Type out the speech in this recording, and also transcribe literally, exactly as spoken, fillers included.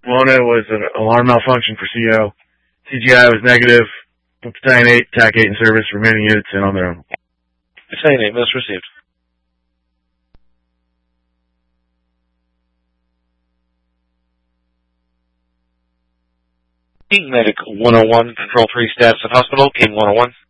Lona was an alarm malfunction for C O. C G I was negative. Battalion eight, T A C eight in service, remaining units in on their own. Battalion eight, most received. Medic one oh one, Control three, status at hospital, King one oh one.